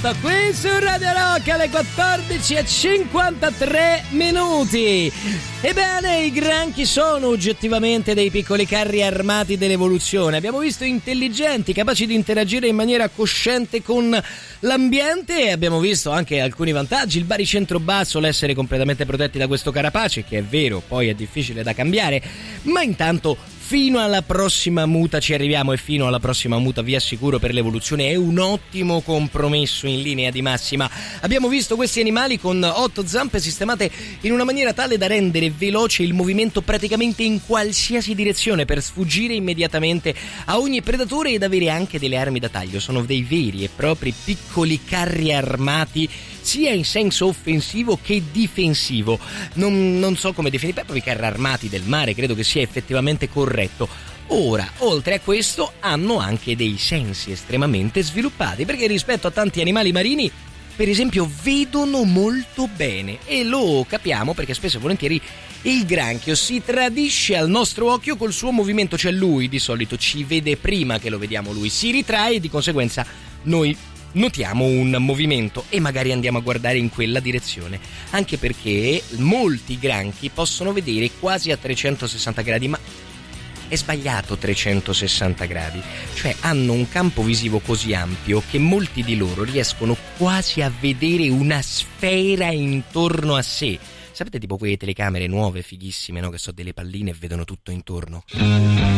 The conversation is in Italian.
ascolto qui su Radio Rock alle 14:53. Ebbene, i granchi sono oggettivamente dei piccoli carri armati dell'evoluzione. Abbiamo visto intelligenti, capaci di interagire in maniera cosciente con l'ambiente, e abbiamo visto anche alcuni vantaggi: il baricentro basso, l'essere completamente protetti da questo carapace, che è vero, poi è difficile da cambiare, ma intanto fino alla prossima muta ci arriviamo, e fino alla prossima muta vi assicuro per l'evoluzione è un ottimo compromesso in linea di massima. Abbiamo visto questi animali con 8 zampe sistemate in una maniera tale da rendere veloce il movimento praticamente in qualsiasi direzione, per sfuggire immediatamente a ogni predatore ed avere anche delle armi da taglio. Sono dei veri e propri piccoli carri armati, sia in senso offensivo che difensivo. Non so come definire, proprio i carri armati del mare, credo che sia effettivamente corretto. Ora, oltre a questo, hanno anche dei sensi estremamente sviluppati, perché rispetto a tanti animali marini, per esempio, vedono molto bene, e lo capiamo perché spesso e volentieri il granchio si tradisce al nostro occhio col suo movimento, cioè lui di solito ci vede prima che lo vediamo lui, si ritrae e di conseguenza noi notiamo un movimento e magari andiamo a guardare in quella direzione, anche perché molti granchi possono vedere quasi a 360 gradi, ma è sbagliato 360 gradi, cioè hanno un campo visivo così ampio che molti di loro riescono quasi a vedere una sfera intorno a sé. Sapete, tipo quelle telecamere nuove fighissime, no? Che so, delle palline e vedono tutto intorno.